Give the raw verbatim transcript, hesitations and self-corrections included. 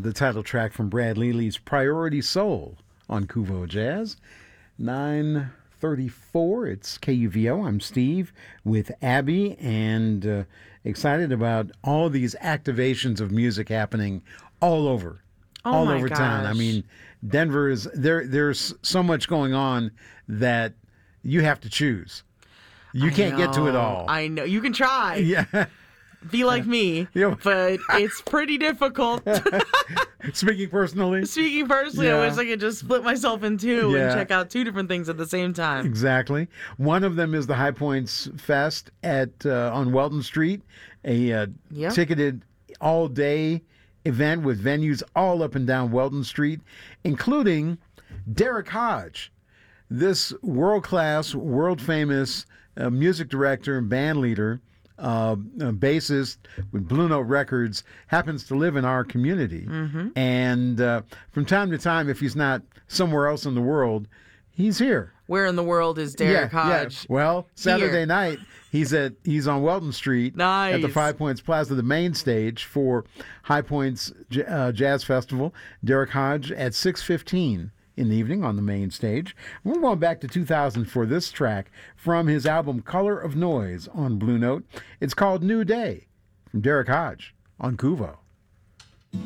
the title track from Brad Lely's Priority Soul on Kuvo Jazz. nine thirty-four, it's K U V O. I'm Steve with Abby, and uh, excited about all these activations of music happening all over. Oh all my over town. I gosh. mean, Denver is there. There's so much going on that you have to choose. You I can't get to it know, all. I know. You can try. Yeah. Be like me. Yeah. But it's pretty difficult. Speaking personally. Speaking personally, Yeah. I wish I could just split myself in two Yeah. and check out two different things at the same time. Exactly. One of them is the High Points Fest at uh, on Welton Street, a uh, Yep. ticketed all-day event with venues all up and down Welton Street, including Derek Hodge, this world-class, world-famous uh, music director and band leader, uh, uh, bassist with Blue Note Records, happens to live in our community. Mm-hmm. And uh, from time to time, if he's not somewhere else in the world, he's here. Where in the world is Derek yeah, Hodge? Yeah. Well, Saturday Here. night he's at he's on Welton Street Nice. at the Five Points Plaza, the main stage for High Points J- uh, Jazz Festival. Derek Hodge at six fifteen in the evening on the main stage. We're going back to two thousand for this track from his album Color of Noise on Blue Note. It's called New Day from Derek Hodge on Kuvo.